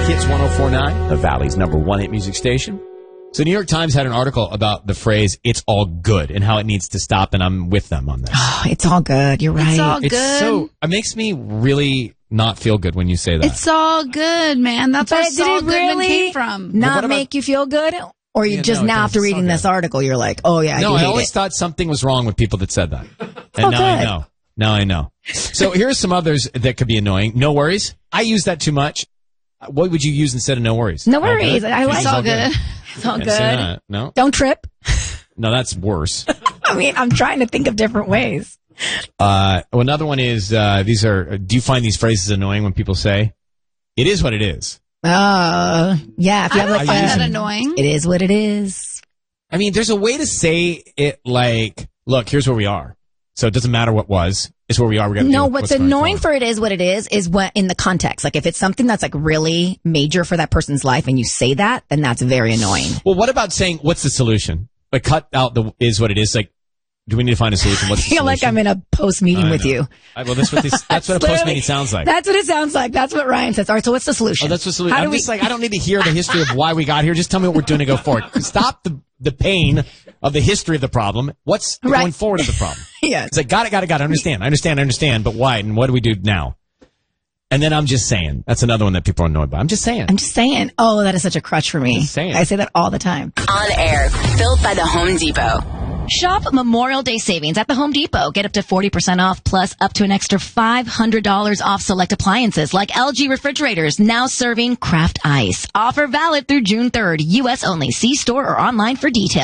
Hits 104.9, the Valley's #1 hit music station. So New York Times had an article about the phrase, it's all good, and how it needs to stop, and I'm with them on this. Oh, it's all good. You're right. It's all good. It makes me really not feel good when you say that. It's all good, man. That's where But did Saul it Goodman really came from. not make you feel good? Or you just now after reading this article, you're like, oh yeah, I always thought something was wrong with people that said that. And now I know. Now I know. So here's some others that could be annoying. No worries. I use that too much. What would you use instead of no worries? No worries. I like It's all good. It's all good. No? Don't trip. No, that's worse. I mean, I'm trying to think of different ways. Another one is, do you find these phrases annoying when people say, it is what it is? Yeah. If you have I find that annoying. It is what it is. I mean, there's a way to say it like, look, here's where we are. So it doesn't matter what was. It's where we are. No, what's annoying for it is what it is what in the context. Like if it's something that's like really major for that person's life and you say that, then that's very annoying. Well, what about saying, what's the solution? Like cut out the is what it is. Like, do we need to find a solution? What's the I feel solution? like I'm in a post meeting with you. Well, that's what a post meeting sounds like. That's what it sounds like. That's what Ryan says. All right, so what's the solution? Oh, that's the solution. I'm just like, I don't need to hear the history of why we got here. Just tell me what we're doing to go forward. Stop the pain of the history of the problem. What's going forward of the problem? Yeah. It's like, got it. Understand. But why? And what do we do now? And then I'm just saying. That's another one that people are annoyed by. I'm just saying. Oh, that is such a crutch for me. Just saying. I say that all the time. On air, built by the Home Depot. Shop Memorial Day savings at the Home Depot. Get up to 40% off plus up to an extra $500 off select appliances like LG refrigerators now serving Kraft Ice. Offer valid through June 3rd. U.S. only. See store or online for details.